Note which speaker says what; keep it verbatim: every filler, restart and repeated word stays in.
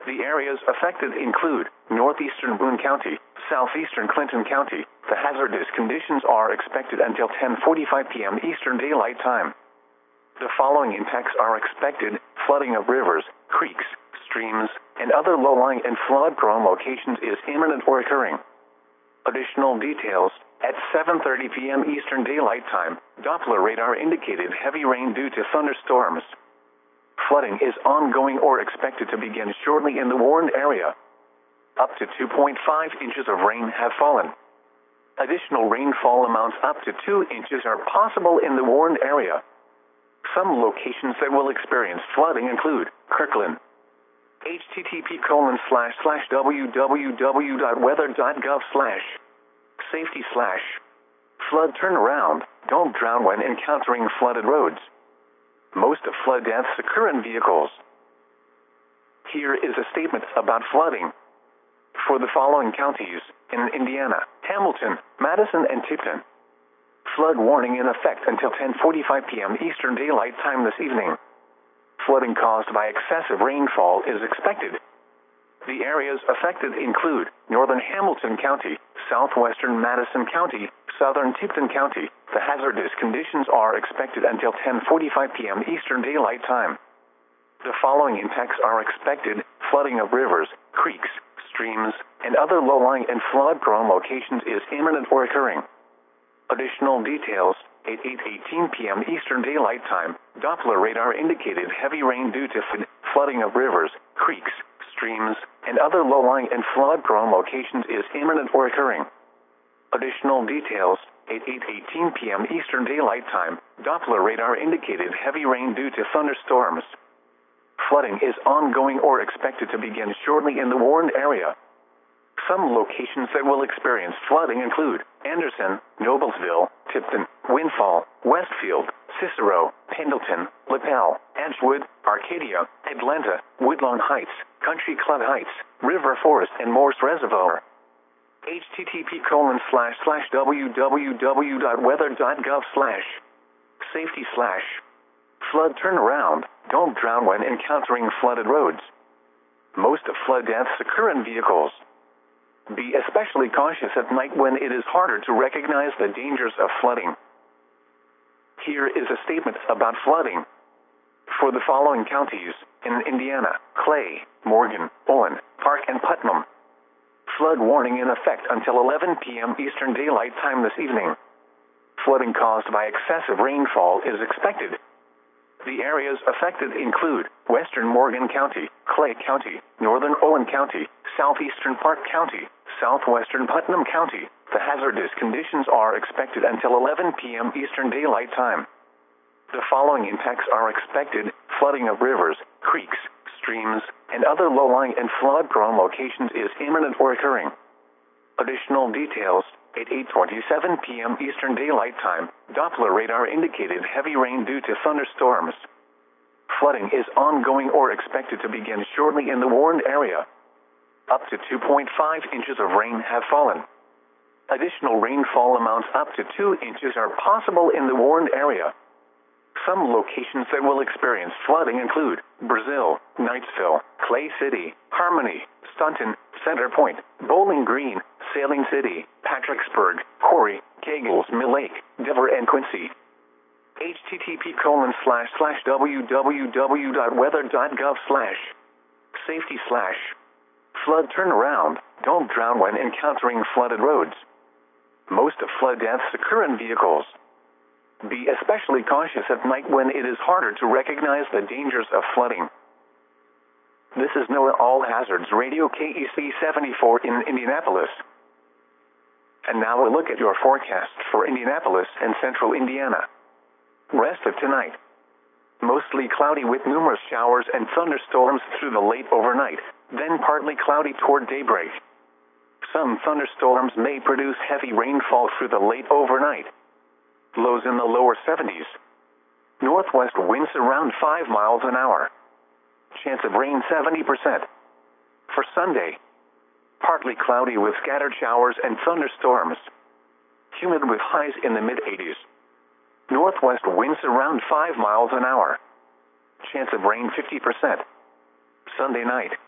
Speaker 1: The areas affected include northeastern Boone County, southeastern Clinton County. The hazardous conditions are expected until ten forty-five p m Eastern Daylight Time. The following impacts are expected: flooding of rivers, creeks, streams, and other low-lying and flood-prone locations is imminent or occurring. Additional details: at seven thirty p m Eastern Daylight Time, Doppler radar indicated heavy rain due to thunderstorms. Flooding is ongoing or expected to begin shortly in the warned area. Up to two point five inches of rain have fallen. Additional rainfall amounts up to two inches are possible in the warned area. Some locations that will experience flooding include Kirkland. H T T P colon slash slash www dot weather dot gov slash safety slash flood turnaround. Don't drown when encountering flooded roads. Most of flood deaths occur in vehicles. Here is a statement about flooding. For the following counties in Indiana: Hamilton, Madison, and Tipton. Flood warning in effect until ten forty-five p m Eastern Daylight Time this evening. Flooding caused by excessive rainfall is expected. The areas affected include northern Hamilton County, southwestern Madison County, southern Tipton County. The hazardous conditions are expected until ten forty-five p m Eastern Daylight Time. The following impacts are expected: flooding of rivers, creeks, streams, and other low-lying and flood-prone locations is imminent or occurring. Additional details: at eight eighteen p m Eastern Daylight Time, Doppler radar indicated heavy rain due to flooding of rivers, creeks, streams, and other low-lying and flood-prone locations is imminent or occurring. Additional details: at eight eighteen p m Eastern Daylight Time, Doppler radar indicated heavy rain due to thunderstorms. Flooding is ongoing or expected to begin shortly in the warned area. Some locations that will experience flooding include Anderson, Noblesville, Tipton, Windfall, Westfield, Cicero, Pendleton, Lapel, Edgewood, Arcadia, Atlanta, Woodlawn Heights, Country Club Heights, River Forest, and Morse Reservoir. H T T P colon slash slash www dot weather dot gov slash safety slash flood turnaround. Don't drown when encountering flooded roads. Most of flood deaths occur in vehicles. Be especially cautious at night when it is harder to recognize the dangers of flooding. Here is a statement about flooding. For the following counties in Indiana: Clay, Morgan, Owen, Park, and Putnam. Flood warning in effect until eleven p m Eastern Daylight Time this evening. Flooding caused by excessive rainfall is expected. The areas affected include western Morgan County, Clay County, northern Owen County, southeastern Park County, southwestern Putnam County. The hazardous conditions are expected until eleven p m Eastern Daylight Time. The following impacts are expected: flooding of rivers, creeks, streams, and other low-lying and flood-prone locations is imminent or occurring. Additional details: at eight twenty-seven p m Eastern Daylight Time, Doppler radar indicated heavy rain due to thunderstorms. Flooding is ongoing or expected to begin shortly in the warned area. Up to two point five inches of rain have fallen. Additional rainfall amounts up to two inches are possible in the warned area. Some locations that will experience flooding include Brazil, Knightsville, Clay City, Harmony, Staunton, Center Point, Bowling Green, Sailing City, Patricksburg, Corry, Kegels, Mill Lake, Devere, and Quincy. H T T P colon slash slash www dot weather dot gov slash safety slash flood turnaround. Don't drown when encountering flooded roads. Most of flood deaths occur in vehicles. Be especially cautious at night when it is harder to recognize the dangers of flooding. This is NOAA All Hazards Radio K E C seventy-four in Indianapolis. And now a look at your forecast for Indianapolis and central Indiana. Rest of tonight: mostly cloudy with numerous showers and thunderstorms through the late overnight, then partly cloudy toward daybreak. Some thunderstorms may produce heavy rainfall through the late overnight. Lows in the lower seventies. Northwest winds around five miles an hour. Chance of rain seventy percent. For Sunday: partly cloudy with scattered showers and thunderstorms. Humid with highs in the mid-eighties. Northwest winds around five miles an hour. Chance of rain fifty percent. Sunday night: